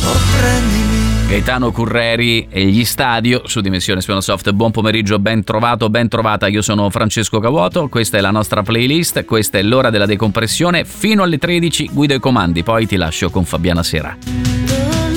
sorprendimi. Gaetano Curreri e gli Stadio su Dimensione Spinosoft. Buon pomeriggio, ben trovato, ben trovata. Io sono Francesco Cavuoto, questa è la nostra playlist, questa è l'ora della decompressione. Fino alle 13 guido i comandi, poi ti lascio con Fabiana Sera.